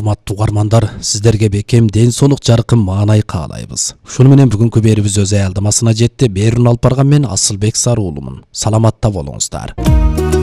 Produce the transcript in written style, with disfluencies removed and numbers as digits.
урматтуу угармандар, сиздерге бекем ден соолук жаркын маанай каалайбыз. Ушуну менен бүгүнкү берүүбүз өз аялдамасына жетти. Берүүнү алып барган мен Асылбек Сарыуулумун. Саламатта болуңуздар.